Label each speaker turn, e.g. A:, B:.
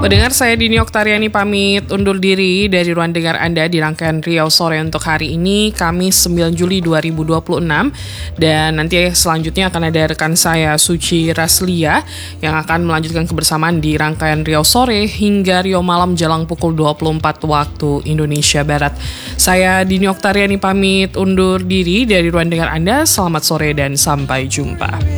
A: Pendengar, saya Dini Oktariani pamit undur diri dari ruang dengar Anda di rangkaian Riau Sore untuk hari ini, Kamis 9 Juli 2026. Dan nanti selanjutnya akan ada rekan saya Suci Raslia yang akan melanjutkan kebersamaan di rangkaian Riau Sore hingga Riau Malam jelang pukul 24 waktu Indonesia Barat. Saya Dini Oktariani pamit undur diri dari ruang dengar Anda. Selamat sore dan sampai jumpa.